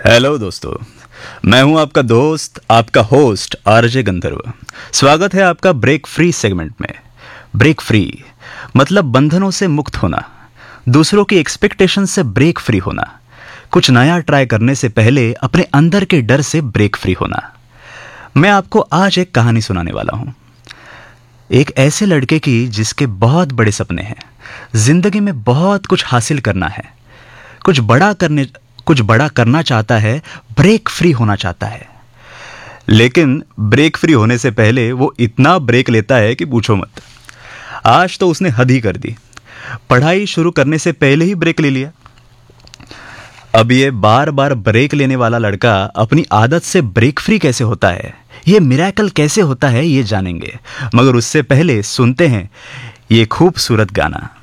Hello दोस्तों। मैं हूं आपका दोस्त, आपका होस्ट आरजे गंधर्व। स्वागत है आपका ब्रेक फ्री सेगमेंट में। ब्रेक फ्री मतलब बंधनों से मुक्त होना, दूसरों की एक्सपेक्टेशन से ब्रेक फ्री होना, कुछ नया ट्राई करने से पहले अपने अंदर के डर से ब्रेक फ्री होना। मैं आपको आज एक कहानी सुनाने वाला हूं, एक ऐसे लड़के की जिसके बहुत बड़े सपने हैं, जिंदगी में बहुत कुछ हासिल करना है, कुछ बड़ा करना चाहता है, ब्रेक फ्री होना चाहता है। लेकिन ब्रेक फ्री होने से पहले वो इतना ब्रेक लेता है कि पूछो मत। आज तो उसने हद ही कर दी, पढ़ाई शुरू करने से पहले ही ब्रेक ले लिया। अब ये बार बार ब्रेक लेने वाला लड़का अपनी आदत से ब्रेक फ्री कैसे होता है, ये मिरेकल कैसे होता है, ये जानेंगे। मगर उससे पहले सुनते हैं ये खूबसूरत गाना।